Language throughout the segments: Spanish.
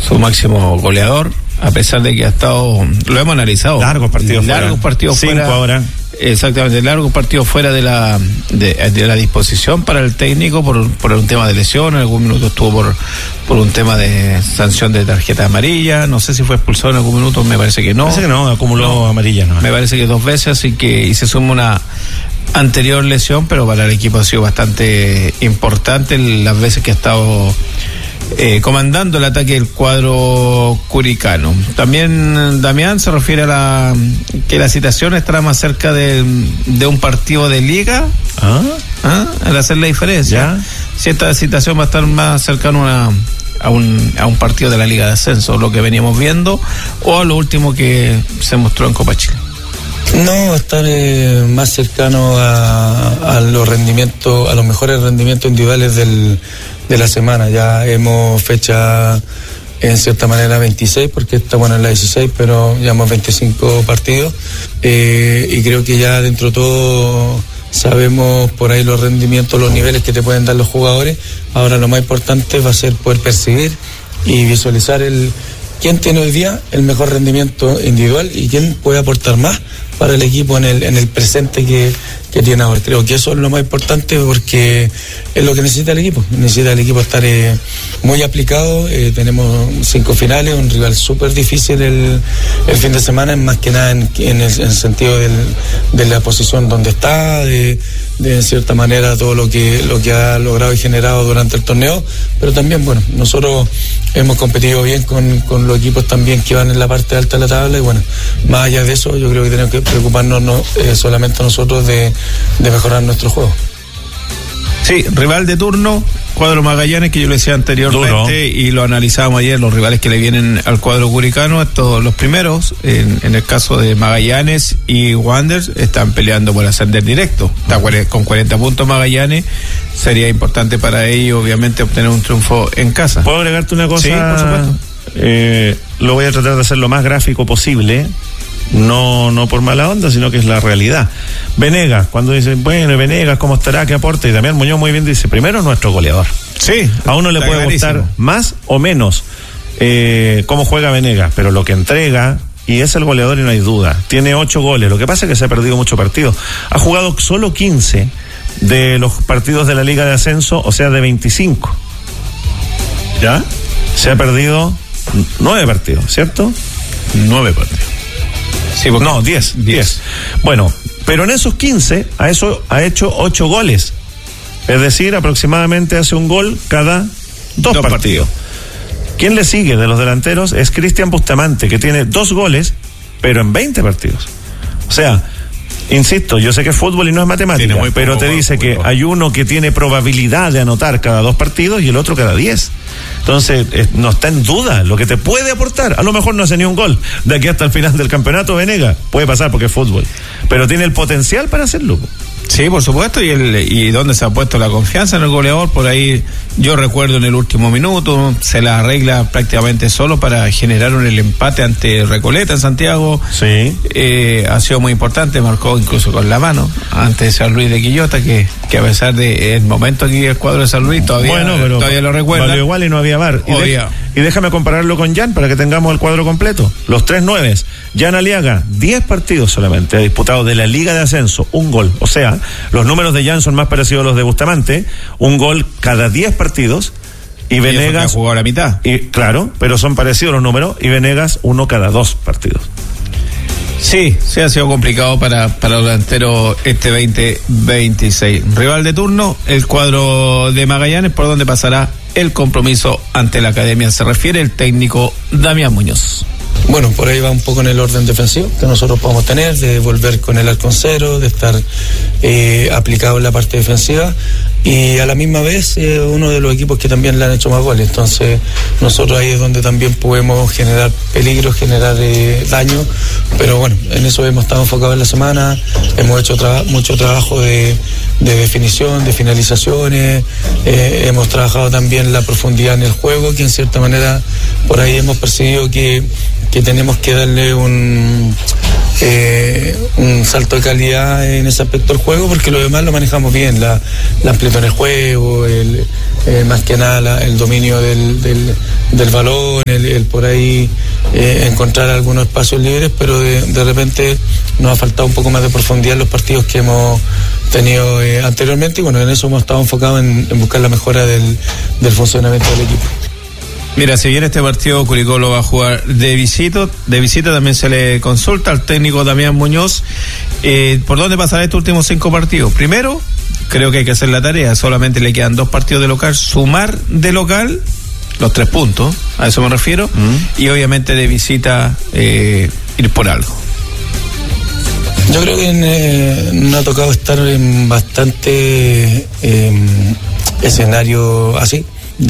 su máximo goleador, a pesar de que ha estado, lo hemos analizado, largos partidos fuera, 5 ahora. Exactamente, largos partidos fuera de la disposición para el técnico por un tema de lesión. En algún minuto estuvo por un tema de sanción de tarjeta amarilla, no sé si fue expulsado en algún minuto, me parece que no. Parece que no, acumuló amarilla, ¿no? Me parece que 2 veces, así que y se suma una anterior lesión, pero para el equipo ha sido bastante importante las veces que ha estado comandando el ataque del cuadro curicano. También Damián se refiere a que la citación estará más cerca de un partido de liga al hacer la diferencia. ¿Ya? Si esta citación va a estar más cercano a un partido de la Liga de Ascenso, lo que veníamos viendo, o a lo último que se mostró en Copa Chile. No, estar más cercano a los rendimientos, a los mejores rendimientos individuales de la semana. Ya hemos fecha en cierta manera 26, porque estamos en la 16, pero llevamos 25 partidos, y creo que ya dentro de todo sabemos por ahí los rendimientos, los niveles que te pueden dar los jugadores. Ahora lo más importante va a ser poder percibir y visualizar quién tiene hoy día el mejor rendimiento individual y quién puede aportar más para el equipo en el presente que tiene ahora. Creo que eso es lo más importante, porque es lo que necesita el equipo. Necesita el equipo estar muy aplicado. Tenemos 5 finales, un rival súper difícil el fin de semana, más que nada en el sentido de la posición donde está, de en cierta manera todo lo que ha logrado y generado durante el torneo. Pero también, bueno, nosotros hemos competido bien con los equipos también que van en la parte alta de la tabla, y bueno, más allá de eso, yo creo que tenemos que preocuparnos solamente nosotros de mejorar nuestro juego. Sí, rival de turno, cuadro Magallanes, que yo le decía anteriormente, duro. Y lo analizábamos ayer, los rivales que le vienen al cuadro curicano, estos los primeros, en el caso de Magallanes y Wanderers, están peleando por ascender directo. Está con 40 puntos Magallanes, sería importante para ellos, obviamente, obtener un triunfo en casa. ¿Puedo agregarte una cosa? Sí, por supuesto. Lo voy a tratar de hacer lo más gráfico posible. No por mala onda, sino que es la realidad. Venegas, cuando dicen, bueno, Venegas, ¿cómo estará? ¿Qué aporte? Y Damián Muñoz muy bien dice, primero nuestro goleador. Sí. A uno le puede gustar más o menos cómo juega Venegas, pero lo que entrega, y es el goleador y no hay duda. Tiene 8 goles, lo que pasa es que se ha perdido muchos partidos. Ha jugado solo 15 de los partidos de la Liga de Ascenso, o sea, de 25. ¿Ya? Se ha perdido 9 partidos, ¿cierto? 9 partidos. Sí, no, 10. Bueno, pero en esos 15 ha hecho 8 goles. Es decir, aproximadamente hace un gol cada 2 partidos. ¿Quién le sigue de los delanteros? Es Cristian Bustamante, que tiene 2 goles, pero en 20 partidos. O sea, insisto, yo sé que es fútbol y no es matemática, pero te dice que hay uno que tiene probabilidad de anotar cada 2 partidos y el otro cada 10. Entonces, no está en duda lo que te puede aportar. A lo mejor no hace ni un gol de aquí hasta el final del campeonato, Venegas. Puede pasar porque es fútbol, pero tiene el potencial para hacerlo. Sí, por supuesto, y dónde se ha puesto la confianza en el goleador. Por ahí yo recuerdo en el último minuto se la arregla prácticamente solo para generar el empate ante Recoleta en Santiago. Sí. Ha sido muy importante, marcó incluso con la mano ante San Luis de Quillota, que a pesar de el momento aquí el cuadro de San Luis todavía lo recuerda. Valió igual y no había VAR. Y déjame compararlo con Jan para que tengamos el cuadro completo. Los 3 9s. Jan Aliaga, 10 partidos solamente ha disputado de la Liga de Ascenso, 1 gol. O sea, los números de Jan son más parecidos a los de Bustamante, 1 gol cada 10 partidos. Y Venegas jugó a la mitad. Y claro, pero son parecidos los números. Y Venegas 1 cada 2 partidos. Sí, ha sido complicado para los delanteros este 2026. Rival de turno, el cuadro de Magallanes, por donde pasará el compromiso ante la academia. Se refiere el técnico Damián Muñoz. Bueno, por ahí va un poco en el orden defensivo que nosotros podemos tener, de volver con el arco en cero, de estar aplicado en la parte defensiva, y a la misma vez uno de los equipos que también le han hecho más goles. Entonces nosotros ahí es donde también podemos generar peligro, generar daño, pero bueno, en eso hemos estado enfocados en la semana. Hemos hecho mucho trabajo de definición, de finalizaciones, hemos trabajado también la profundidad en el juego, que en cierta manera por ahí hemos percibido que tenemos que darle un salto de calidad en ese aspecto del juego, porque lo demás lo manejamos bien, la amplitud en el juego, más que nada el dominio del balón, el por ahí encontrar algunos espacios libres, pero de repente nos ha faltado un poco más de profundidad en los partidos que hemos tenido anteriormente, y bueno, en eso hemos estado enfocados en buscar la mejora del funcionamiento del equipo. Mira, si bien este partido Curicó lo va a jugar de visita también se le consulta al técnico Damián Muñoz por dónde pasará estos últimos 5 partidos. Primero, creo que hay que hacer la tarea, solamente le quedan 2 partidos de local, sumar de local los 3 puntos, a eso me refiero, y obviamente de visita ir por algo. Yo creo que nos ha tocado estar en bastante escenario así,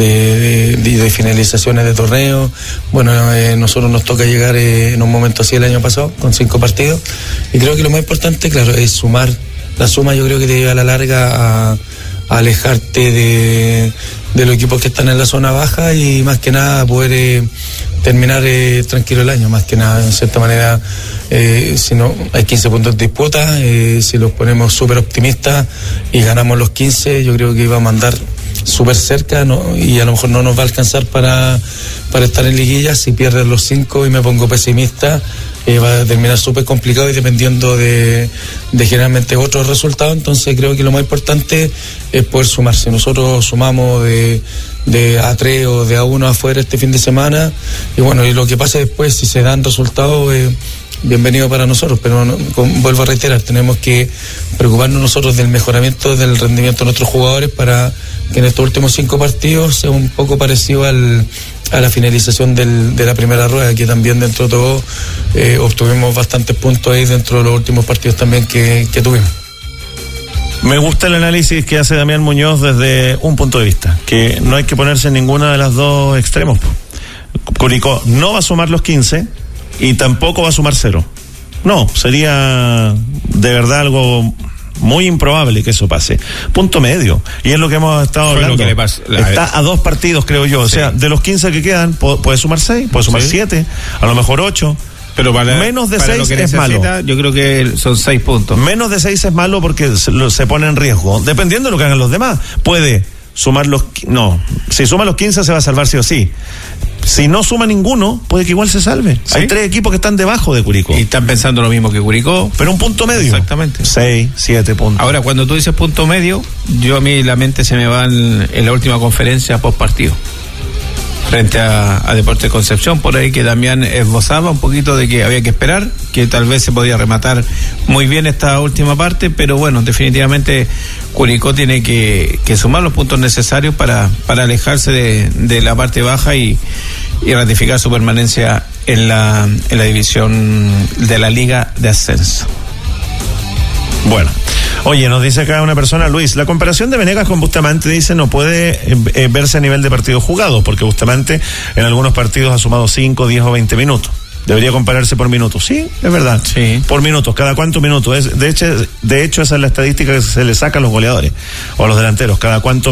de finalizaciones de torneo. Bueno, nosotros nos toca llegar en un momento así el año pasado, con 5 partidos, y creo que lo más importante, claro, es sumar. La suma yo creo que te lleva a la larga a alejarte de los equipos que están en la zona baja, y más que nada poder terminar tranquilo el año, más que nada, en cierta manera. Si no, hay 15 puntos de disputa, si los ponemos súper optimistas y ganamos los 15, yo creo que vamos a andar súper cerca, ¿no? Y a lo mejor no nos va a alcanzar para estar en liguilla. Si pierdes los 5 y me pongo pesimista, va a terminar súper complicado y dependiendo de generalmente otros resultados. Entonces creo que lo más importante es poder sumar. Si nosotros sumamos de A3 o de A1 afuera este fin de semana, y bueno, y lo que pase después, si se dan resultados, bienvenido para nosotros, pero vuelvo a reiterar, tenemos que preocuparnos nosotros del mejoramiento del rendimiento de nuestros jugadores para que en estos últimos 5 partidos sea un poco parecido a la finalización de la primera rueda, que también dentro de todo obtuvimos bastantes puntos ahí dentro de los últimos partidos también que tuvimos. Me gusta el análisis que hace Damián Muñoz desde un punto de vista, que no hay que ponerse en ninguna de las dos extremos. Curicó no va a sumar los 15 y tampoco va a sumar 0. No, sería de verdad algo muy improbable que eso pase. Punto medio, y es lo que hemos estado hablando. Está a 2 partidos, creo yo. O sea, de los 15 que quedan, puede sumar 6, puede sumar 7, a lo mejor 8. Pero menos de 6 es malo. Yo creo que son 6 puntos. Menos de 6 es malo porque se pone en riesgo. Dependiendo de lo que hagan los demás. Puede sumar si suma los 15 se va a salvar sí o sí. Si no suma ninguno, puede que igual se salve. ¿Sí? Hay 3 equipos que están debajo de Curicó. Y están pensando lo mismo que Curicó. Pero un punto medio. Exactamente. 6, 7 puntos. Ahora, cuando tú dices punto medio, a mí la mente se me va en la última conferencia post partido. Frente a Deportes Concepción, por ahí que Damián esbozaba un poquito de que había que esperar, que tal vez se podía rematar muy bien esta última parte, pero bueno, definitivamente Curicó tiene que sumar los puntos necesarios para alejarse de la parte baja y ratificar su permanencia en la división de la Liga de Ascenso. Bueno, oye, nos dice acá una persona, Luis, la comparación de Venegas con Bustamante, dice, no puede verse a nivel de partidos jugados, porque Bustamante en algunos partidos ha sumado 5, 10 o 20 minutos. Debería compararse por minutos. Sí, es verdad. Sí. Por minutos. ¿Cada cuántos minutos? De hecho, esa es la estadística que se le saca a los goleadores o a los delanteros. ¿Cada cuántos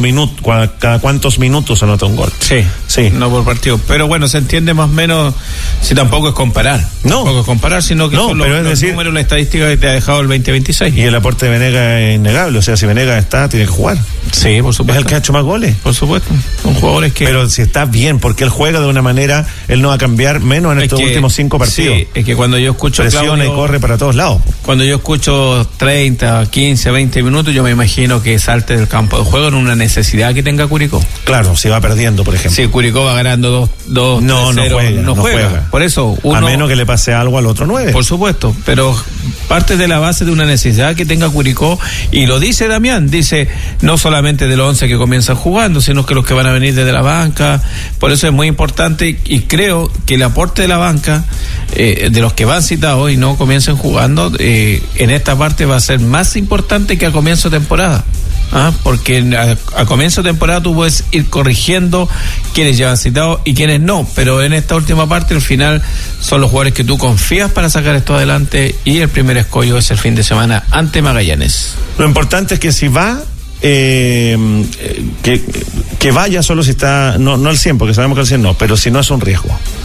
minutos anota un gol? Sí. No por partido. Pero bueno, se entiende más o menos, si tampoco es comparar. Tampoco es comparar, sino que son los números, la estadística que te ha dejado el 2026. Y el aporte de Venegas es innegable. O sea, si Venegas está, tiene que jugar. Sí, por supuesto. Es el que ha hecho más goles. Por supuesto. Son jugadores que... Pero si está bien, porque él juega de una manera, él no va a cambiar menos en estos últimos 5 partidos. Sí, es que cuando yo escucho presiona y corre para todos lados. Cuando yo escucho 30, 15, 20 minutos, yo me imagino que salte del campo de juego en una necesidad que tenga Curicó. Claro, si va perdiendo, por ejemplo. Si Curicó va ganando 2-0, no juega. Por eso a menos que le pase algo al otro 9. Por supuesto, pero parte de la base de una necesidad que tenga Curicó, y lo dice Damián, dice no solamente de los 11 que comienzan jugando, sino que los que van a venir desde la banca. Por eso es muy importante, y creo que el aporte de la banca, de los que van citados y no comiencen jugando, en esta parte va a ser más importante que a comienzo de temporada. Porque a comienzo de temporada tú puedes ir corrigiendo quienes ya han citado y quienes no, pero en esta última parte, al final, son los jugadores que tú confías para sacar esto adelante, y el primer escollo es el fin de semana ante Magallanes. Lo importante es que si va, que vaya solo si está, no al 100, porque sabemos que al 100 no, pero si no es un riesgo.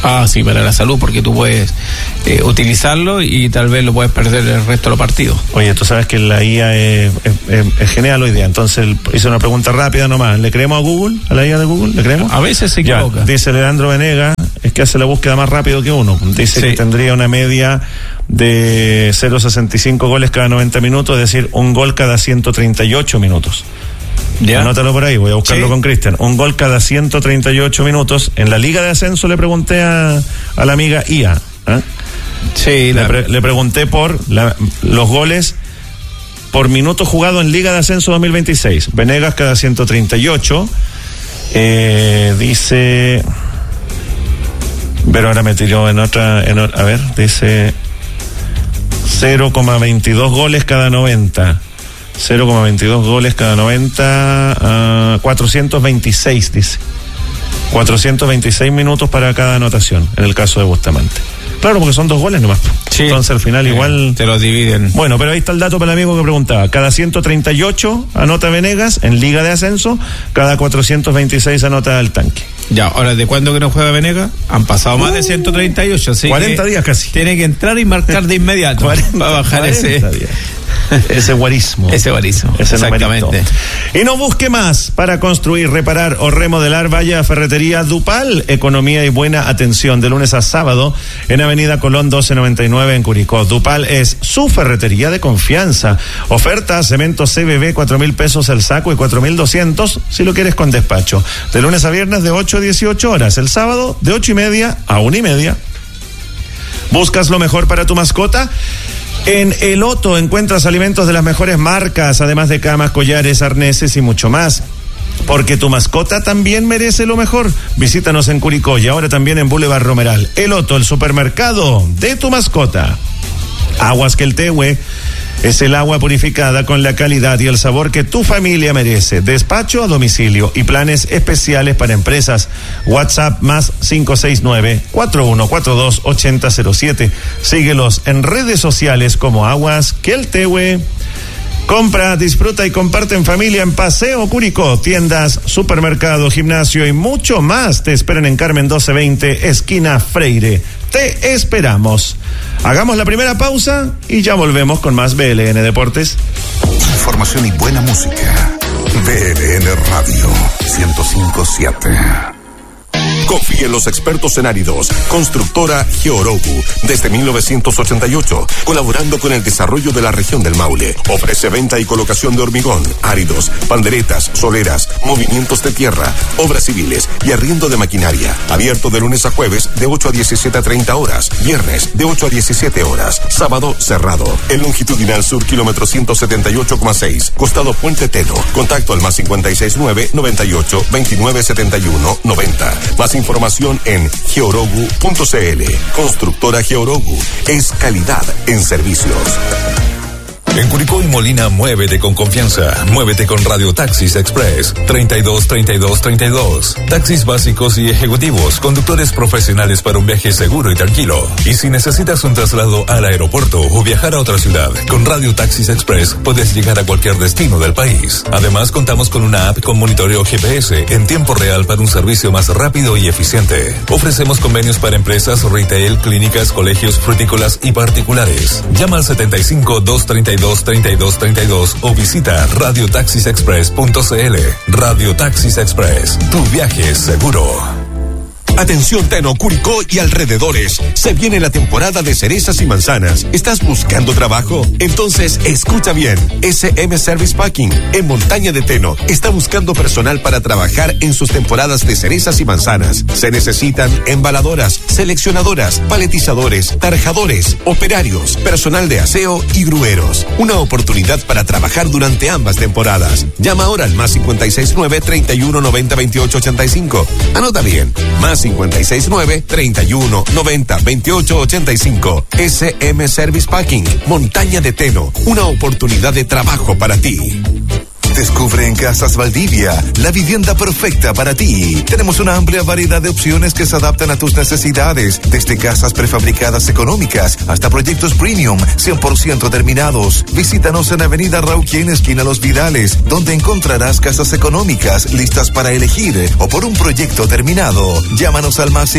Sí, para la salud, porque tú puedes utilizarlo y tal vez lo puedes perder el resto de los partidos. Oye, tú sabes que la IA es genial hoy día, entonces hice una pregunta rápida nomás. ¿Le creemos a Google, a la IA de Google? ¿Le creemos? A veces se equivoca. Dice Leandro Venegas, es que hace la búsqueda más rápido que uno. Dice que tendría una media de 0,65 goles cada 90 minutos, es decir, un gol cada 138 minutos. ¿Ya? Anótalo por ahí, voy a buscarlo con Cristian. Un gol cada 138 minutos. En la Liga de Ascenso le pregunté a la amiga IA. Sí, le pregunté por los goles por minuto jugado en Liga de Ascenso 2026. Venegas cada 138. Dice... Pero ahora me tiró en otra... a ver, dice... 0,22 goles cada 90. 0,22 goles cada 90, 426 dice. 426 minutos para cada anotación, en el caso de Bustamante. Claro, porque son 2 goles nomás. Sí. Entonces al final igual... Te los dividen. Bueno, pero ahí está el dato para el amigo que preguntaba. Cada 138 anota Venegas en Liga de Ascenso, cada 426 anota el Tanque. Ya, ahora, ¿de cuándo que no juega Venegas? Han pasado más de 138, así 40 días casi. Tiene que entrar y marcar de inmediato. 40, para bajar ese guarismo. Ese exactamente. Y no busque más. Para construir, reparar o remodelar, vaya a Ferretería Dupal. Economía y buena atención de lunes a sábado en Avenida Colón 1299 en Curicó. Dupal es su ferretería de confianza. Oferta: cemento CBB, 4,000 pesos el saco y 4,200 si lo quieres con despacho. De lunes a viernes de 8 a 18 horas. El sábado de 8:30 a 1:30. ¿Buscas lo mejor para tu mascota? En El Otto encuentras alimentos de las mejores marcas, además de camas, collares, arneses y mucho más. Porque tu mascota también merece lo mejor. Visítanos en Curicó y ahora también en Boulevard Romeral. El Otto, el supermercado de tu mascota. Aguas Queltehue es el agua purificada con la calidad y el sabor que tu familia merece. Despacho a domicilio y planes especiales para empresas. WhatsApp más 569-4142-8007. Síguelos en redes sociales como Aguas Queltehue. Compra, disfruta y comparte en familia en Paseo Curicó. Tiendas, supermercado, gimnasio y mucho más te esperan en Carmen 1220, esquina Freire. Te esperamos. Hagamos la primera pausa y ya volvemos con más BLN Deportes. Información y buena música. BLN Radio 105.7. Confía en los expertos en áridos. Constructora Georogu, desde 1988, colaborando con el desarrollo de la región del Maule. Ofrece venta y colocación de hormigón, áridos, panderetas, soleras, movimientos de tierra, obras civiles y arriendo de maquinaria. Abierto de lunes a jueves de 8 a 17:30 horas, viernes de 8 a 17 horas, sábado cerrado. El longitudinal sur, kilómetro 178,6, costado Puente Teno. Contacto al más 569 98 29 71 90. Más información en georogu.cl. Constructora Georogu es calidad en servicios. En Curicó y Molina, muévete con confianza. Muévete con Radio Taxis Express. 32-32-32. Taxis básicos y ejecutivos. Conductores profesionales para un viaje seguro y tranquilo. Y si necesitas un traslado al aeropuerto o viajar a otra ciudad, con Radio Taxis Express puedes llegar a cualquier destino del país. Además, contamos con una app con monitoreo GPS en tiempo real para un servicio más rápido y eficiente. Ofrecemos convenios para empresas, retail, clínicas, colegios, frutícolas y particulares. Llama al 75-232-3232 o visita radiotaxisexpress.cl. Radio Taxis Express, tu viaje es seguro. Atención Teno, Curicó y alrededores. Se viene la temporada de cerezas y manzanas. ¿Estás buscando trabajo? Entonces escucha bien. SM Service Packing en Montaña de Teno está buscando personal para trabajar en sus temporadas de cerezas y manzanas. Se necesitan embaladoras, seleccionadoras, paletizadores, tarjadores, operarios, personal de aseo y grueros. Una oportunidad para trabajar durante ambas temporadas. Llama ahora al más 569-3190-2885. Anota bien. Más 569-3190-2885. SM Service Packing, Montaña de Teno, una oportunidad de trabajo para ti. Descubre en Casas Valdivia la vivienda perfecta para ti. Tenemos una amplia variedad de opciones que se adaptan a tus necesidades, desde casas prefabricadas económicas hasta proyectos premium 100% terminados. Visítanos en Avenida Rauquén, esquina Los Vidales, donde encontrarás casas económicas listas para elegir o por un proyecto terminado. Llámanos al más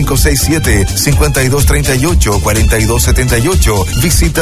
567-5238-4278. Visita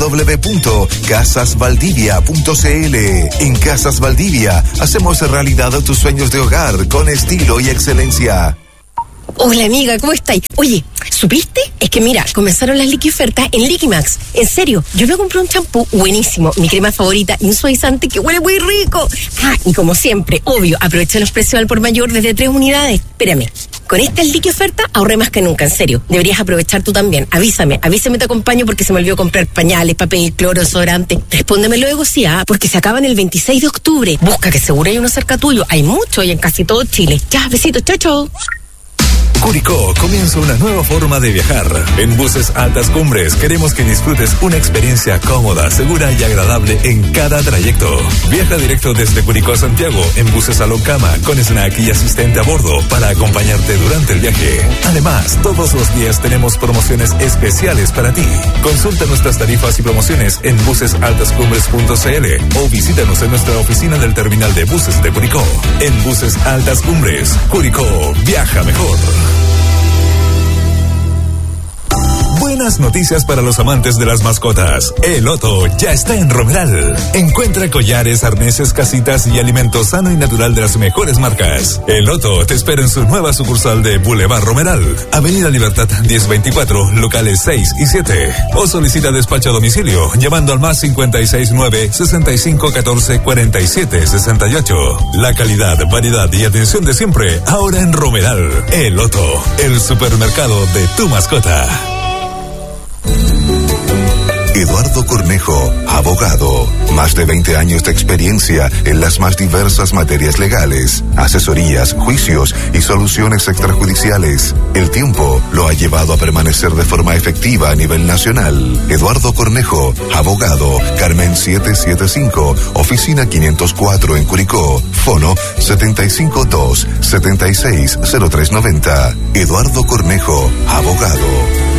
www.casasvaldivia.cl. En Casas Valdivia hacemos realidad tus sueños de hogar con estilo y excelencia. Hola amiga, ¿cómo estáis? Oye, ¿supiste? Es que mira, comenzaron las liquiofertas en Liquimax. En serio, yo me compré un champú buenísimo, mi crema favorita y un suavizante que huele muy rico. Y como siempre, obvio, aproveché los precios al por mayor desde 3 unidades. Espérame, con esta liquioferta ahorré más que nunca, en serio. Deberías aprovechar tú también. Avísame, te acompaño porque se me olvidó comprar pañales, papel, cloro, desodorante. Respóndeme luego, sí, porque se acaban el 26 de octubre. Busca que seguro hay uno cerca tuyo. Hay mucho y en casi todo Chile. Ya, besitos, chao, chao. Curicó comienza una nueva forma de viajar. En Buses Altas Cumbres queremos que disfrutes una experiencia cómoda, segura y agradable en cada trayecto. Viaja directo desde Curicó a Santiago en buses Salón Cama con snack y asistente a bordo para acompañarte durante el viaje. Además, todos los días tenemos promociones especiales para ti. Consulta nuestras tarifas y promociones en busesaltascumbres.cl o visítanos en nuestra oficina del terminal de buses de Curicó. En Buses Altas Cumbres, Curicó, viaja mejor. Buenas noticias para los amantes de las mascotas. El Otto ya está en Romeral. Encuentra collares, arneses, casitas y alimento sano y natural de las mejores marcas. El Otto te espera en su nueva sucursal de Boulevard Romeral, Avenida Libertad 1024, locales 6 y 7. O solicita despacho a domicilio llamando al más 569-6514-4768. La calidad, variedad y atención de siempre, ahora en Romeral. El Otto, el supermercado de tu mascota. Eduardo Cornejo, abogado. Más de 20 años de experiencia en las más diversas materias legales, asesorías, juicios y soluciones extrajudiciales. El tiempo lo ha llevado a permanecer de forma efectiva a nivel nacional. Eduardo Cornejo, abogado. Carmen 775, oficina 504 en Curicó. Fono 752-760390. Eduardo Cornejo, abogado.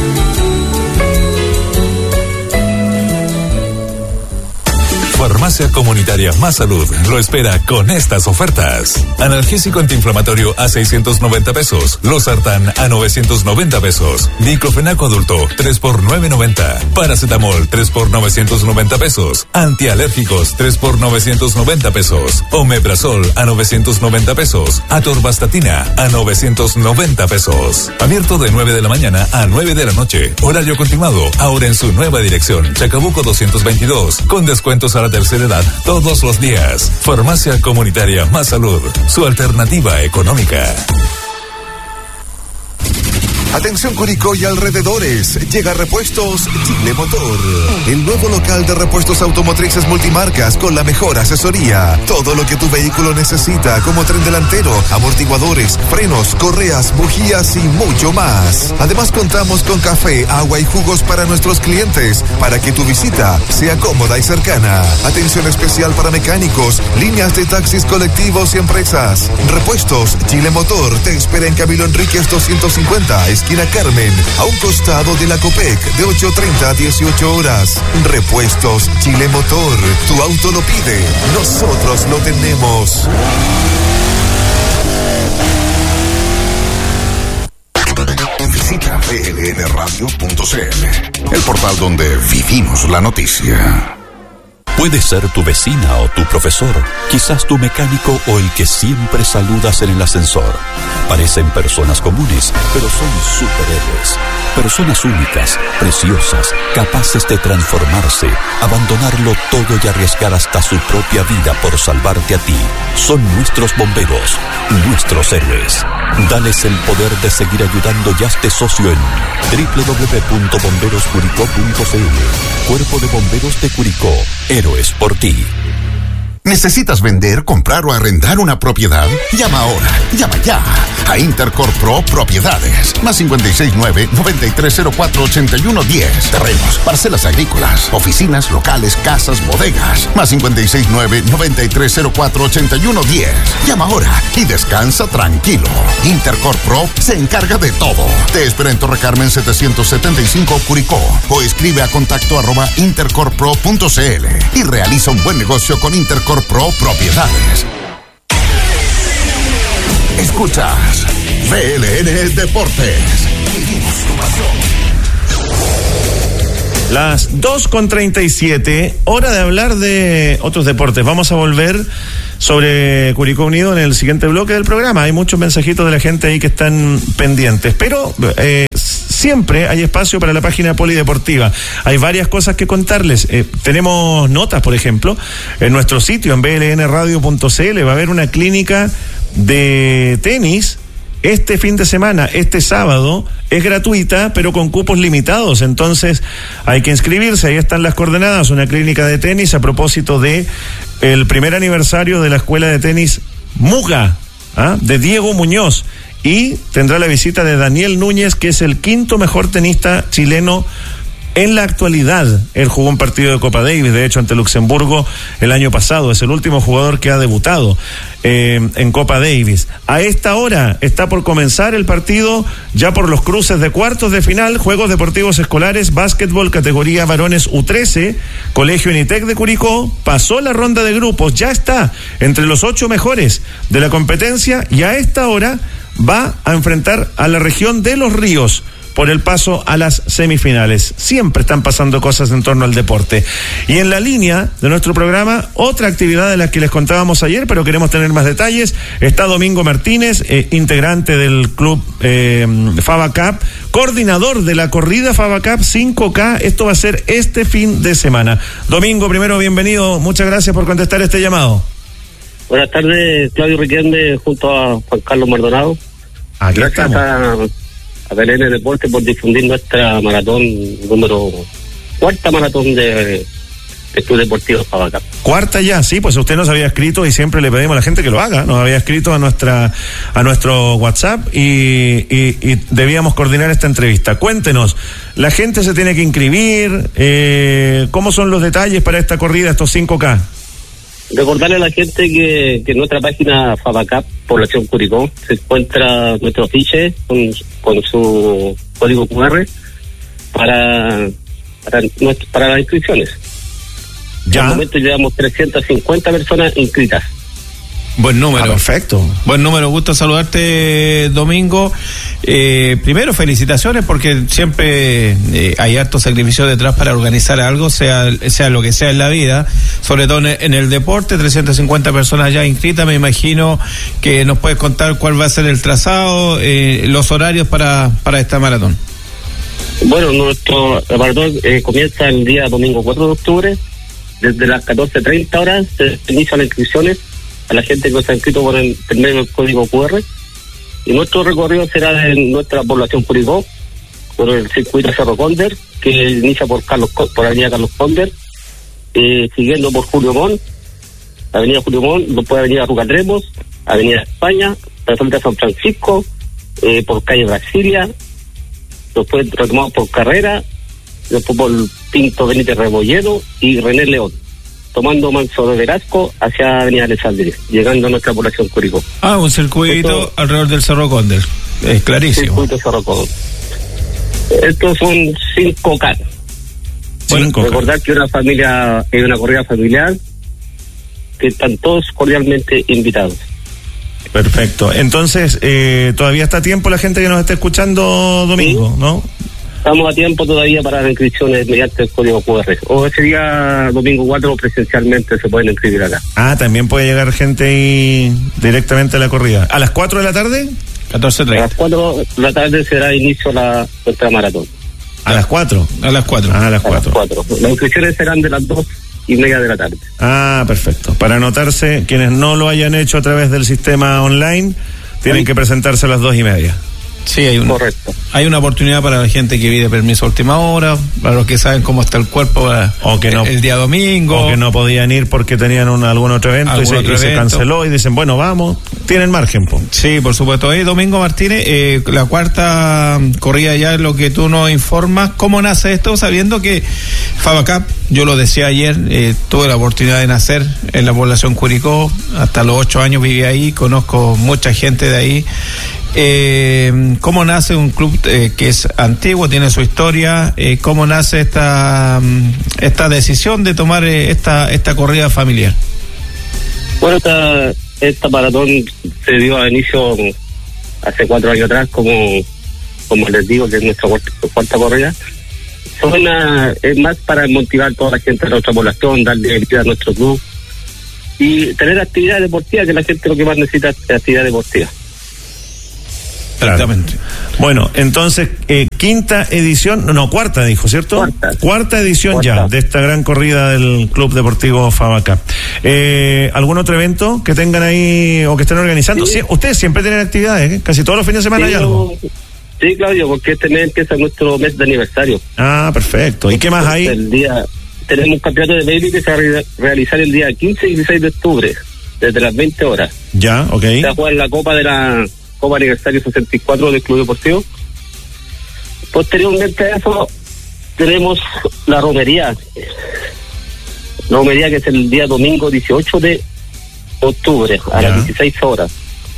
Farmacia Comunitaria Más Salud lo espera con estas ofertas. Analgésico antiinflamatorio a 690 pesos. Losartán a 990 pesos. Diclofenaco adulto 3 por 990. Paracetamol 3 por 990 pesos. Antialérgicos 3 por 990 pesos. Omeprazol a 990 pesos. Atorvastatina a 990 pesos. Abierto de 9 de la mañana a 9 de la noche. Horario continuado. Ahora en su nueva dirección. Chacabuco 222. Con descuentos a la tercera edad todos los días. Farmacia Comunitaria Más Salud, su alternativa económica. Atención Curicó y alrededores, llega Repuestos Chile Motor, el nuevo local de repuestos automotrices multimarcas con la mejor asesoría. Todo lo que tu vehículo necesita, como tren delantero, amortiguadores, frenos, correas, bujías y mucho más. Además contamos con café, agua y jugos para nuestros clientes, para que tu visita sea cómoda y cercana. Atención especial para mecánicos, líneas de taxis colectivos y empresas. Repuestos Chile Motor te espera en Camilo Enríquez 250, esquina Carmen, a un costado de la Copec, de 8:30 a 18 horas. Repuestos Chile Motor, tu auto lo pide, nosotros lo tenemos. Visita blnradio.cl, el portal donde vivimos la noticia. Puede ser tu vecina o tu profesor, quizás tu mecánico o el que siempre saludas en el ascensor. Parecen personas comunes, pero son superhéroes. Personas únicas, preciosas, capaces de transformarse, abandonarlo todo y arriesgar hasta su propia vida por salvarte a ti. Son nuestros bomberos, nuestros héroes. Dales el poder de seguir ayudando y hazte socio en www.bomberoscuricó.cl. Cuerpo de Bomberos de Curicó, héroes por ti. ¿Necesitas vender, comprar o arrendar una propiedad? Llama ahora, llama ya a Intercorp Pro Propiedades. Más 569-9304-8110. Terrenos, parcelas agrícolas, oficinas, locales, casas, bodegas. Más 569-9304-8110. Llama ahora y descansa tranquilo. Intercorp Pro se encarga de todo. Te espera en Torre Carmen 775 Curicó o escribe a contacto@intercorppro.cl y realiza un buen negocio con Intercorp Pro Propiedades. Escuchas VLN Deportes. Las 2:37, hora de hablar de otros deportes. Vamos a volver sobre Curicó Unido en el siguiente bloque del programa. Hay muchos mensajitos de la gente ahí que están pendientes, pero siempre hay espacio para la página polideportiva. Hay varias cosas que contarles. Tenemos notas, por ejemplo, en nuestro sitio, en blnradio.cl, va a haber una clínica de tenis este fin de semana, este sábado. Es gratuita, pero con cupos limitados, entonces hay que inscribirse. Ahí están las coordenadas, una clínica de tenis a propósito de el primer aniversario de la escuela de tenis Muga, de Diego Muñoz, y tendrá la visita de Daniel Núñez, que es el quinto mejor tenista chileno en la actualidad. Él jugó un partido de Copa Davis, de hecho, ante Luxemburgo el año pasado. Es el último jugador que ha debutado en Copa Davis. A esta hora está por comenzar el partido, ya por los cruces de cuartos de final, Juegos Deportivos Escolares, básquetbol, categoría varones U13, Colegio Unitec de Curicó, pasó la ronda de grupos, ya está entre los 8 mejores de la competencia, y a esta hora va a enfrentar a la región de Los Ríos por el paso a las semifinales. Siempre están pasando cosas en torno al deporte. Y en la línea de nuestro programa, otra actividad de la que les contábamos ayer, pero queremos tener más detalles, está Domingo Martínez, integrante del club Faba Cup, coordinador de la corrida Faba Cup 5K. Esto va a ser este fin de semana. Domingo, primero, bienvenido. Muchas gracias por contestar este llamado. Buenas tardes, Claudio Riquelme, junto a Juan Carlos Maldonado. Aquí gracias estamos. a VLN Deporte por difundir nuestra maratón cuarta maratón de Club Deportivo Faba Cup. Cuarta ya, sí, pues usted nos había escrito y siempre le pedimos a la gente que lo haga. Nos había escrito a nuestro WhatsApp y debíamos coordinar esta entrevista. Cuéntenos, la gente se tiene que inscribir, ¿cómo son los detalles para esta corrida, estos 5K? Recordarle a la gente que en nuestra página Faba Cup Población Curicó se encuentra nuestro afiche con su código QR para las inscripciones. Ya. En el momento llevamos 350 personas inscritas. Buen número. Perfecto. Buen número, gusto saludarte, Domingo. Primero, felicitaciones, porque siempre hay harto sacrificio detrás para organizar algo, sea lo que sea en la vida, sobre todo en el deporte. 350 personas ya inscritas. Me imagino que nos puedes contar cuál va a ser el trazado, los horarios para esta maratón. Bueno, nuestro maratón comienza el día domingo 4 de octubre. Desde las 14:30 horas se inician las inscripciones a la gente que se ha inscrito por el medio del código QR, y nuestro recorrido será en nuestra población Curicó, por el circuito Cerro Cóndor, que inicia por avenida Carlos Cóndor, siguiendo por Julio Montt, avenida Julio Montt, después avenida Rucatremos, avenida España, Plaza San Francisco, por calle Brasilia, después retomamos por Carrera, después por Pinto Benítez Rebolledo y René León, tomando Manso de Velasco hacia avenida Alessandria, llegando a nuestra población Curicó. Un circuito alrededor del Cerro Cóndor, es clarísimo. Circuito Cerro Cóndor. Estos son 5K. Bueno, recordar que es una corrida familiar, que están todos cordialmente invitados. Perfecto. Entonces, todavía está a tiempo la gente que nos está escuchando, Domingo, ¿sí? ¿No? Estamos a tiempo todavía para las inscripciones mediante el código QR. O ese día, domingo 4, presencialmente se pueden inscribir acá. También puede llegar gente ahí directamente a la corrida. ¿A las 4 de la tarde? 14:30. A las 4 de la tarde será inicio nuestra maratón. ¿A las 4? A las 4. A las 4. Las inscripciones serán de las 2:30 de la tarde. Perfecto. Para anotarse, quienes no lo hayan hecho a través del sistema online, tienen que presentarse a las 2:30. Sí, Correcto. Hay una oportunidad para la gente que pide permiso a última hora, para los que saben cómo está el cuerpo o que no, el día domingo. O que no podían ir porque tenían algún otro evento y se canceló y dicen, bueno, vamos, tienen margen. Sí, por supuesto. Domingo Martínez, la cuarta corrida ya es lo que tú nos informas. ¿Cómo nace esto? Sabiendo que Fabacap, yo lo decía ayer, tuve la oportunidad de nacer en la población Curicó, hasta los 8 años viví ahí, conozco mucha gente de ahí. ¿Cómo nace un club que es antiguo, tiene su historia? ¿Cómo nace esta decisión de tomar esta corrida familiar? Bueno, esta maratón se dio a inicio hace 4 años atrás, como les digo, que es nuestra cuarta corrida. Es más para motivar a toda la gente de nuestra población, darle vida a nuestro club y tener actividad deportiva, que la gente lo que más necesita es actividad deportiva. Exactamente. Bueno, entonces, cuarta dijo, ¿cierto? Cuarta edición ya de esta gran corrida del Club Deportivo Fabacap. ¿Algún otro evento que tengan ahí o que estén organizando? Sí, ustedes siempre tienen actividades, ¿eh? Casi todos los fines de semana hay algo. Sí, Claudio, porque este mes empieza nuestro mes de aniversario. Ah, perfecto. ¿Y qué más hay? Tenemos un campeonato de baby que se va a realizar el día 15 y 16 de octubre, desde las 20 horas. Ya, ok. Se va a jugar la Copa Aniversario 64 del Club Deportivo. Posteriormente a eso tenemos la romería. La romería que es el día domingo 18 de octubre a las 16 horas.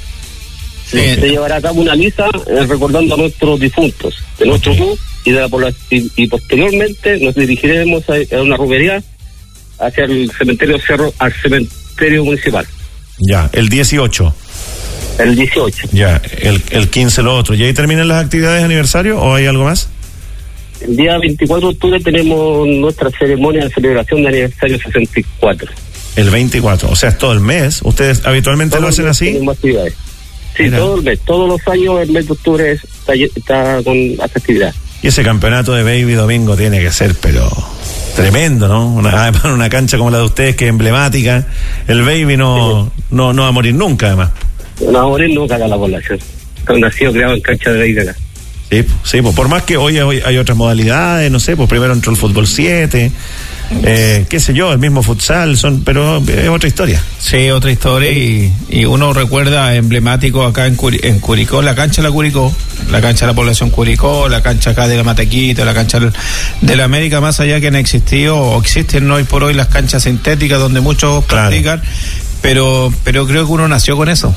Se llevará a cabo una misa recordando a nuestros difuntos de nuestro club y de la población, y posteriormente nos dirigiremos a una romería hacia el cementerio Cerro, al cementerio municipal. Ya, el 18. El 18. Ya, el 15 lo otro. ¿Y ahí terminan las actividades de aniversario o hay algo más? El día 24 de octubre tenemos nuestra ceremonia de celebración de aniversario 64. El 24, o sea, es todo el mes. ¿Ustedes habitualmente lo hacen así? Tenemos actividades. Sí, mira, todo el mes. Todos los años el mes de octubre está con esta actividad. Y ese campeonato de baby domingo tiene que ser, pero tremendo, ¿no? Además, una cancha como la de ustedes, que es emblemática. El baby no va a morir nunca, además. No va a morir nunca acá la población. Nacido creado en cancha de baby acá. Sí, pues por más que hoy hay otras modalidades, no sé, pues primero entró el fútbol 7, qué sé yo, el mismo futsal, pero es otra historia. Sí, otra historia, y uno recuerda emblemático acá en Curicó, la cancha de la Curicó, la cancha de la población Curicó, la cancha acá de la Matequita, la cancha de la América, más allá que han existido o existen hoy por hoy las canchas sintéticas donde muchos practican, pero creo que uno nació con eso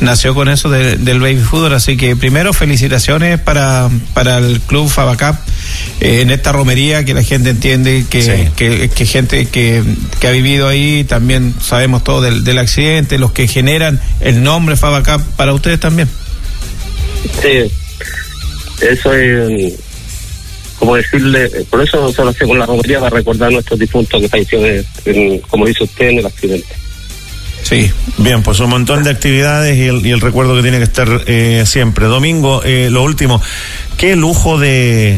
del baby fútbol, así que primero felicitaciones para el Club Fabacap en esta romería, que la gente entiende que gente que ha vivido ahí, también sabemos todo del accidente, los que generan el nombre Fabacap, para ustedes también. Sí, eso es como decirle, por eso nosotros hacemos la romería, para recordar a nuestros difuntos que fallecieron como dice usted, en el accidente. Sí, bien, pues un montón de actividades y el recuerdo que tiene que estar siempre. Domingo, lo último, qué lujo de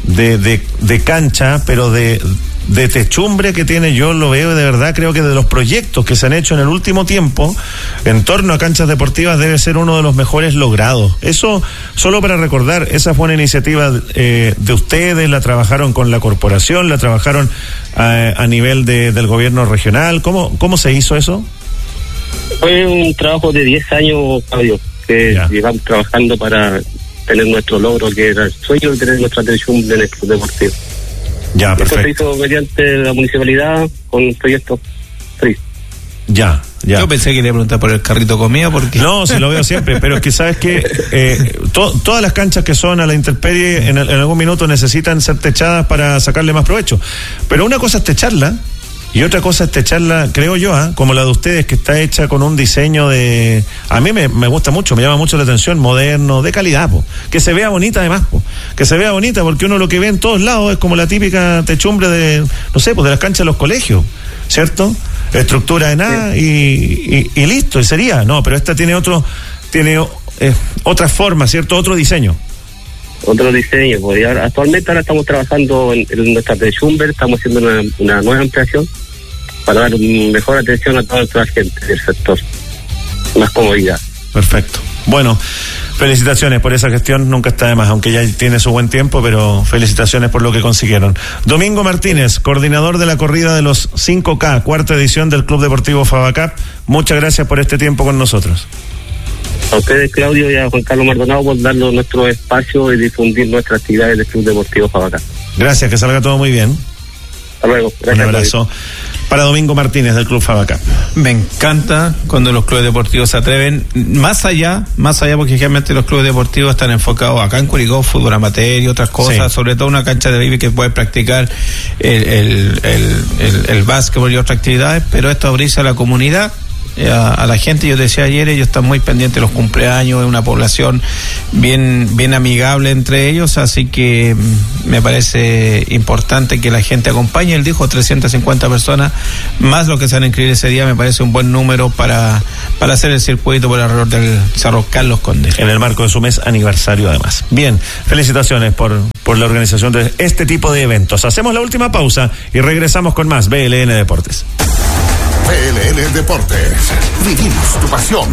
cancha, pero de techumbre que tiene. Yo lo veo, de verdad, creo que de los proyectos que se han hecho en el último tiempo en torno a canchas deportivas debe ser uno de los mejores logrados. Eso, solo para recordar, esa fue una iniciativa de ustedes, la trabajaron con la corporación, la trabajaron a nivel del gobierno regional. ¿Cómo se hizo eso? Fue un trabajo de 10 años, Fabio, que llevamos trabajando para tener nuestro logro, que era el sueño de tener nuestra techumbre en el club deportivo. Ya, perfecto. Eso se hizo mediante la municipalidad con un proyecto free. Ya. Yo pensé que le iba a preguntar por el carrito comido, porque... No, se lo veo siempre, pero es que sabes que todas las canchas que son a la intemperie en algún minuto necesitan ser techadas para sacarle más provecho. Pero una cosa es techarla y otra cosa es techarla, creo yo, como la de ustedes, que está hecha con un diseño de... A mí me gusta mucho, me llama mucho la atención, moderno, de calidad, que se vea bonita además, que se vea bonita, porque uno lo que ve en todos lados es como la típica techumbre de, no sé, de las canchas de los colegios, ¿cierto? Estructura de nada y listo, y sería. No, pero esta tiene otra forma, ¿cierto? Otro diseño. Otro diseño, pues actualmente ahora estamos trabajando en nuestra techumbre, estamos haciendo una nueva ampliación para dar mejor atención a toda la gente del sector, más comodidad. Perfecto. Bueno, felicitaciones por esa gestión, nunca está de más, aunque ya tiene su buen tiempo, pero felicitaciones por lo que consiguieron. Domingo Martínez, coordinador de la corrida de los 5K, cuarta edición del Club Deportivo Favacap, muchas gracias por este tiempo con nosotros. A ustedes, Claudio, y a Juan Carlos Maldonado por darnos nuestro espacio y difundir nuestras actividades del Club Deportivo Favacap. Gracias, que salga todo muy bien. Hasta luego. Gracias. Un abrazo. Para Domingo Martínez del Club Favacap. Me encanta cuando los clubes deportivos se atreven más allá, porque generalmente los clubes deportivos están enfocados acá en Curicó, fútbol amateur y otras cosas, sí. Sobre todo una cancha de baby que puede practicar el básquetbol y otras actividades, pero esto abrirse a la comunidad, a la gente. Yo decía ayer, ellos están muy pendientes de los cumpleaños, es una población bien amigable entre ellos, así que me parece importante que la gente acompañe. Él dijo 350 personas, más lo que se van a inscribir ese día, me parece un buen número para hacer el circuito por alrededor del Cerro Carlos Conde. En el marco de su mes aniversario, además. Bien, felicitaciones por la organización de este tipo de eventos. Hacemos la última pausa y regresamos con más BLN Deportes. BLN Deportes. Vivimos tu pasión.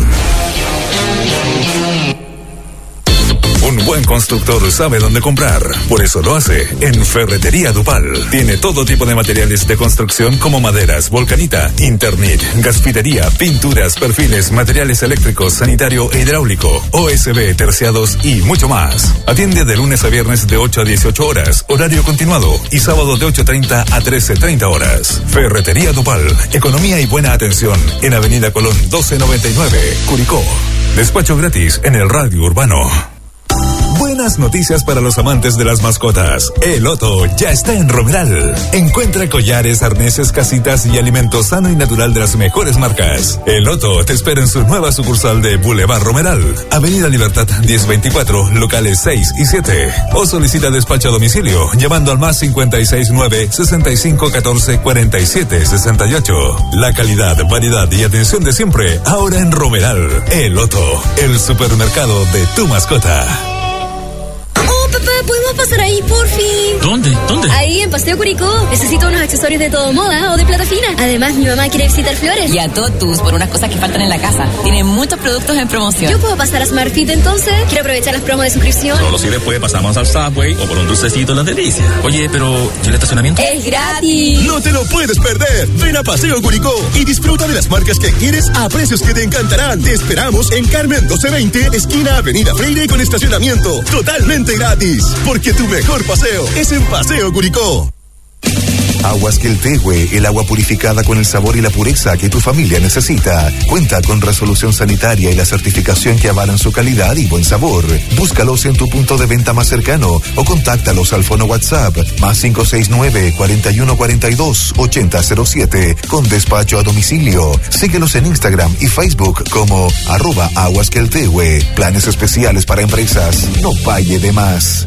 Un buen constructor sabe dónde comprar, por eso lo hace en Ferretería Dupal. Tiene todo tipo de materiales de construcción como maderas, volcanita, Internet, gasfitería, pinturas, perfiles, materiales eléctricos, sanitario e hidráulico, OSB, terciados y mucho más. Atiende de lunes a viernes de 8 a 18 horas, horario continuado, y sábado de 8:30 a 13:30 horas. Ferretería Dupal, economía y buena atención en Avenida Colón 1299, Curicó. Despacho gratis en el radio urbano. Buenas noticias para los amantes de las mascotas. El Otto ya está en Romeral. Encuentra collares, arneses, casitas y alimento sano y natural de las mejores marcas. El Otto te espera en su nueva sucursal de Boulevard Romeral, Avenida Libertad 1024, locales 6 y 7. O solicita despacho a domicilio llamando al más 569-6514-4768. La calidad, variedad y atención de siempre, ahora en Romeral. El Otto, el supermercado de tu mascota. Papá, ¿podemos pasar ahí, por fin? ¿Dónde? Ahí, en Paseo Curicó. Necesito unos accesorios de todo moda o de plata fina. Además, mi mamá quiere visitar Flores. Y a Totus por unas cosas que faltan en la casa. Tienen muchos productos en promoción. ¿Yo puedo pasar a Smart Fit entonces? Quiero aprovechar las promos de suscripción. Solo si después pasamos al Subway o por un dulcecito Las Delicias. Oye, pero ¿y el estacionamiento? ¡Es gratis! No te lo puedes perder. Ven a Paseo Curicó y disfruta de las marcas que quieres a precios que te encantarán. Te esperamos en Carmen 1220, esquina Avenida Freire, con estacionamiento totalmente gratis. Porque tu mejor paseo es en Paseo Curicó. Aguas Queltehue, el agua purificada con el sabor y la pureza que tu familia necesita. Cuenta con resolución sanitaria y la certificación que avalan su calidad y buen sabor. Búscalos en tu punto de venta más cercano o contáctalos al fono WhatsApp más 569-4142-8007 con despacho a domicilio. Síguelos en Instagram y Facebook como @aguasqueltehue. Planes especiales para empresas. No pague de más.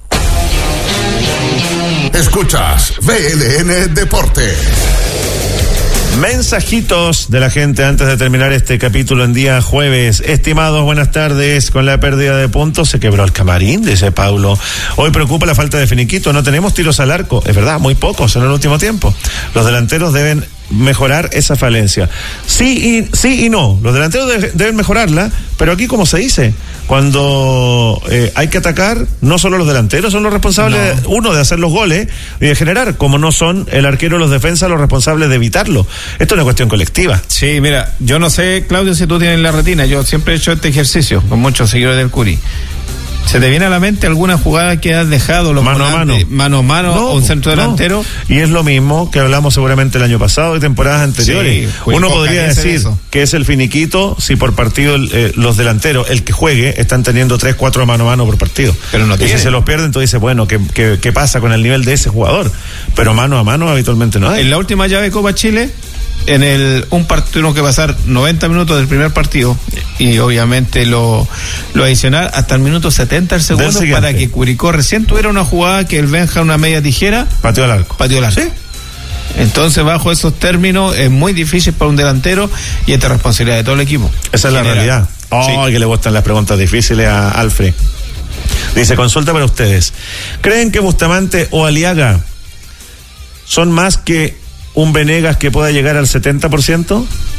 Escuchas BLN Deportes. Mensajitos de la gente antes de terminar este capítulo en día jueves. Estimados, buenas tardes. Con la pérdida de puntos se quebró el camarín, dice Paulo. Hoy preocupa la falta de finiquito. No tenemos tiros al arco. Es verdad, muy pocos en el último tiempo. Los delanteros deben mejorar esa falencia. Sí y no. Los delanteros deben mejorarla, pero aquí, como se dice, cuando hay que atacar, no solo los delanteros son los responsables, uno, de hacer los goles y de generar, como no son el arquero y los defensas los responsables de evitarlo. Esto es una cuestión colectiva. Sí, mira, yo no sé, Claudio, si tú tienes la retina, yo siempre he hecho este ejercicio con muchos seguidores del Curi. ¿Se te viene a la mente alguna jugada que has dejado los mano a mano o un centro delantero? Y es lo mismo que hablamos seguramente el año pasado y temporadas anteriores. Sí, uno podría decir que es el finiquito si por partido los delanteros, el que juegue, están teniendo 3-4 mano a mano por partido. Pero no tiene. Y si se los pierden, entonces dice, bueno, ¿qué pasa con el nivel de ese jugador? Pero mano a mano habitualmente no hay. En la última llave de Copa Chile, en un partido tuvo que pasar 90 minutos del primer partido y obviamente lo adicional hasta el minuto 70 el segundo para que Curicó recién tuviera una jugada que el Benja, una media tijera, pateó al arco. ¿Sí? Entonces, bajo esos términos, es muy difícil para un delantero y esta responsabilidad de todo el equipo. Esa es la realidad. Sí. Que le gustan las preguntas difíciles a Alfred. Dice, consulta para ustedes. ¿Creen que Bustamante o Aliaga son más que un Venegas que pueda llegar al 70%?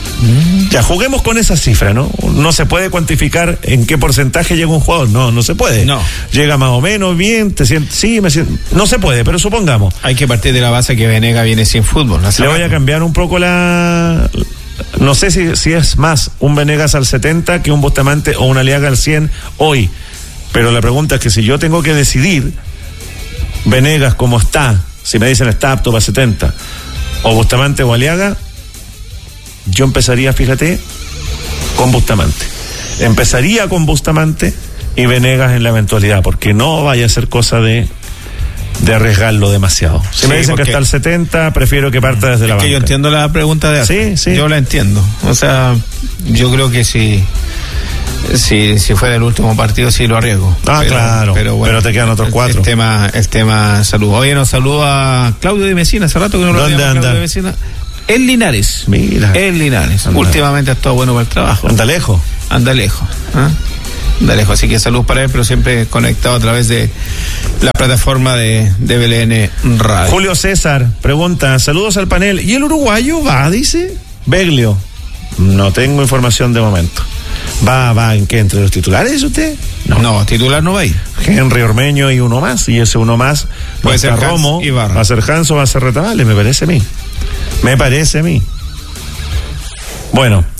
Ya, juguemos con esa cifra, ¿no? No se puede cuantificar en qué porcentaje llega un jugador, no se puede. No. Llega más o menos bien, te sientes, sí, me siento, no se puede, pero supongamos. Hay que partir de la base que Venegas viene sin fútbol. Le voy a cambiar un poco no sé si es más un Venegas al 70 que un Bustamante o un Aliaga al 100 hoy, pero la pregunta es que si yo tengo que decidir Venegas como está, si me dicen está apto para 70, o Bustamante o Aliaga, yo empezaría, fíjate, con Bustamante. Empezaría con Bustamante y Venegas en la eventualidad, porque no vaya a ser cosa de arriesgarlo demasiado. Si me dicen que está al 70, prefiero que parta desde la banca. Yo entiendo la pregunta de hace. Sí. Yo la entiendo. O sea, yo creo que si fuera el último partido sí lo arriesgo. Claro. Pero te quedan otros 4. El tema salud. Oye, nos saluda Claudio de Mesina, hace rato que no lo veíamos. ¿Dónde anda? Claudio de Mesina. En Linares. Mira. En Linares. Anda. Últimamente ha estado bueno para el trabajo. Anda lejos. Anda lejos. Así que salud para él, pero siempre conectado a través de la plataforma de BLN Radio. Julio César pregunta, saludos al panel. ¿Y el uruguayo va, dice? Beglio. No tengo información de momento. ¿Va en qué? ¿Entre los titulares usted? No, titular no va a ir. Henry Ormeño y uno más. Y ese uno más puede ser Romo, Ibarra. va a ser Hans o va a ser Retamales, me parece a mí. Bueno,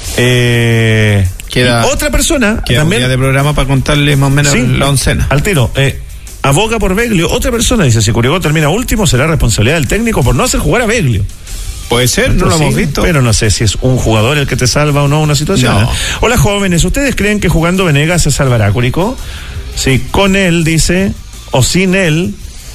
queda otra persona queda también un día de programa para contarle más o menos la oncena. Al tiro, aboga por Beglio. Otra persona dice, si Curicó termina último, será responsabilidad del técnico por no hacer jugar a Beglio. Puede ser, no lo hemos visto. Pero no sé si es un jugador el que te salva o no una situación. No. Hola jóvenes, ¿ustedes creen que jugando Venegas se salvará Curicó? Si con él, dice, o sin él.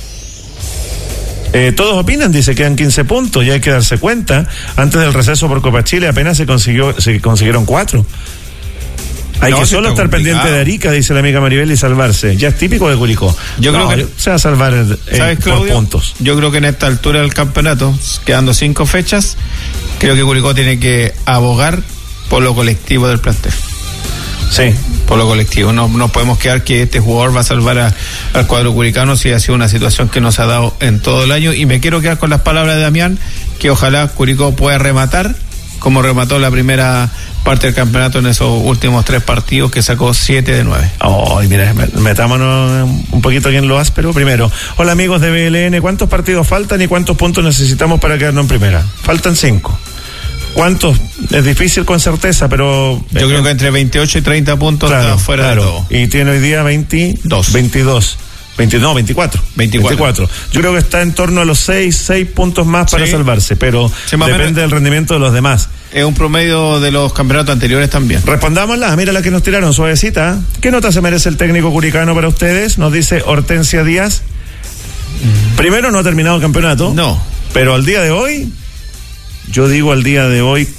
Todos opinan, dice, quedan 15 puntos y hay que darse cuenta. Antes del receso por Copa Chile apenas se consiguieron 4. Hay que solo estar pendiente de Arica, dice la amiga Maribel, y salvarse. Ya es típico de Curicó. Yo creo que se va a salvar por puntos. Yo creo que en esta altura del campeonato, quedando 5 fechas, creo que Curicó tiene que abogar por lo colectivo del plantel. Sí. Por lo colectivo. No podemos quedar que este jugador va a salvar al cuadro curicano si ha sido una situación que nos ha dado en todo el año. Y me quiero quedar con las palabras de Damián, que ojalá Curicó pueda rematar como remató la primera parte del campeonato en esos últimos 3 partidos, que sacó 7 de 9. Mira, metámonos un poquito aquí en lo áspero. Primero, hola amigos de BLN, ¿cuántos partidos faltan y cuántos puntos necesitamos para quedarnos en primera? Faltan 5. ¿Cuántos? Es difícil con certeza, pero yo creo que entre 28 y 30 puntos está fuera de todo. Y tiene hoy día 24. Yo creo que está en torno a los 6 puntos más para salvarse, pero depende del rendimiento de los demás. Es un promedio de los campeonatos anteriores también. Respondámosla, mira la que nos tiraron, suavecita. ¿Qué nota se merece el técnico curicano para ustedes? Nos dice Hortensia Díaz. Primero, no ha terminado el campeonato. No. Pero al día de hoy, yo digo al día de hoy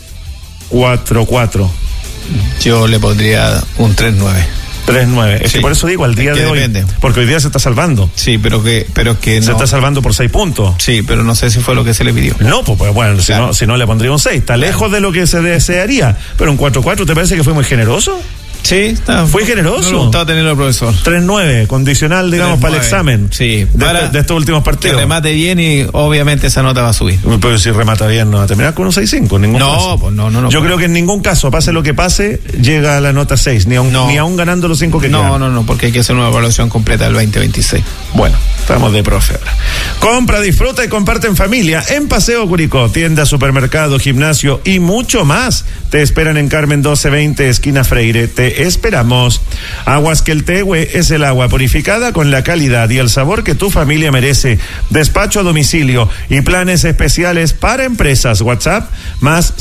4-4. Yo le pondría un 3-9. 3-9. Es que por eso digo al día de hoy. Depende. Porque hoy día se está salvando. Sí, pero que no. Se está salvando por 6 puntos. Sí, pero no sé si fue lo que se le pidió. No, pues bueno, claro. si no le pondría un 6. Está lejos de lo que se desearía. Pero un 4-4, ¿te parece que fue muy generoso? Sí, fue generoso. No me gustaba tenerlo, profesor. 3-9, condicional, digamos, 3-9. Para el examen. Sí, de estos últimos partidos. Que remate bien y obviamente esa nota va a subir. Pero si remata bien, no va a terminar con un 6-5 en ningún caso. Pues no. Yo creo que en ningún caso, pase lo que pase, llega a la nota 6, ni aún ganando los 5 que quedan. No, porque hay que hacer una evaluación completa del 2026. Bueno, estamos de profe ahora. Compra, disfruta y comparte en familia en Paseo Curicó. Tienda, supermercado, gimnasio y mucho más. Te esperan en Carmen 1220, esquina Freire. Te esperamos. Aguas Queltehue es el agua purificada con la calidad y el sabor que tu familia merece. Despacho a domicilio y planes especiales para empresas. WhatsApp más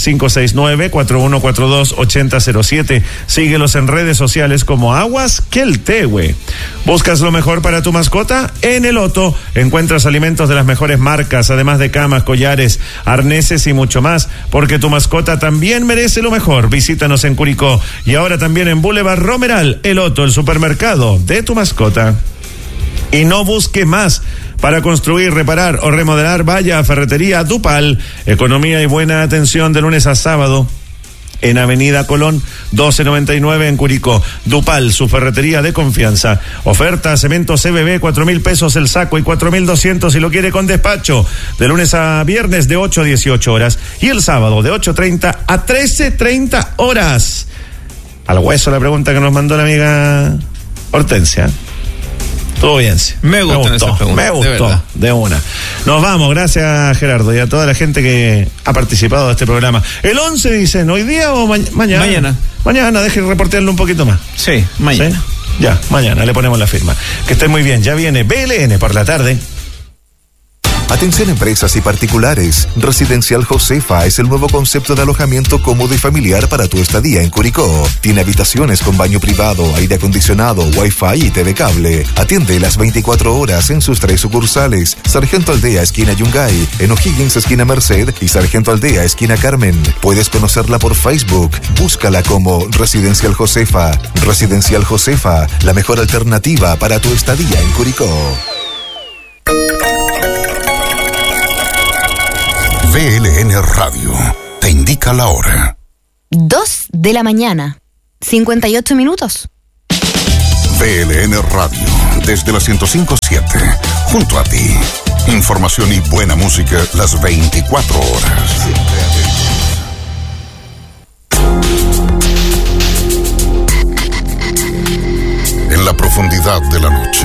569-4142-8007. Síguelos en redes sociales como Aguas Queltehue. ¿Buscas lo mejor para tu mascota? En El Otto encuentras alimentos de las mejores marcas, además de camas, collares, arneses y mucho más, porque tu mascota también merece lo mejor. Visítanos en Curicó y ahora también en Boulevard Romeral. El Otto, el supermercado de tu mascota. Y no busque más. Para construir, reparar o remodelar, vaya a Ferretería Dupal. Economía y buena atención de lunes a sábado. en Avenida Colón 1299 en Curicó. Dupal, su ferretería de confianza. Oferta cemento CBB, 4.000 pesos el saco y 4.200 si lo quiere con despacho. De lunes a viernes de 8 a 18 horas y el sábado de 8:30 a 13:30 horas. Al hueso la pregunta que nos mandó la amiga Hortensia. Todo bien, sí. Me gustó, de una. Nos vamos, gracias Gerardo y a toda la gente que ha participado de este programa. El 11 dicen, ¿hoy día o mañana? Mañana, deje reportearlo un poquito más. Sí, mañana. ¿Sí? Ya, mañana le ponemos la firma. Que estén muy bien, ya viene BLN por la tarde. Atención empresas y particulares. Residencial Josefa es el nuevo concepto de alojamiento cómodo y familiar para tu estadía en Curicó. Tiene habitaciones con baño privado, aire acondicionado, wifi y TV cable. Atiende las 24 horas en sus 3 sucursales. Sargento Aldea, esquina Yungay, en O'Higgins, esquina Merced y Sargento Aldea, esquina Carmen. Puedes conocerla por Facebook. Búscala como Residencial Josefa. Residencial Josefa, la mejor alternativa para tu estadía en Curicó. VLN Radio te indica la hora. 2 de la mañana, 58 minutos. VLN Radio, desde la 105.7, junto a ti. Información y buena música las 24 horas. En la profundidad de la noche.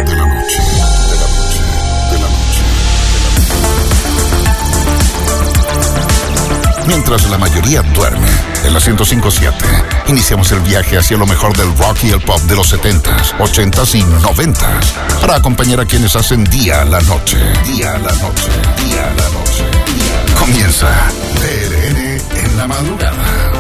Mientras la mayoría duerme, en la 105.7, iniciamos el viaje hacia lo mejor del rock y el pop de los 70s, 80s y 90s, para acompañar a quienes hacen día a la noche. Comienza DLN en la madrugada.